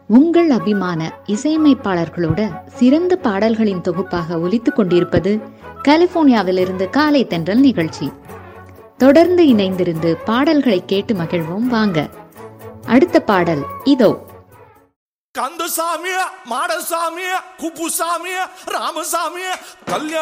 உங்கள் அபிமான இசையமைப்பாளர்களோட சிறந்த பாடல்களின் தொகுப்பாக ஒலித்துக் கொண்டிருப்பது கலிபோர்னியாவிலிருந்து காலை தென்றல் நிகழ்ச்சி. தொடர்ந்து இணைந்திருந்து பாடல்களை கேட்டு மகிழ்வோம். வாங்க, அடுத்த பாடல் இதோ. கந்தசாமி, மாடசாமி, குப்புசாமி, ராமசாமி, கல்யாண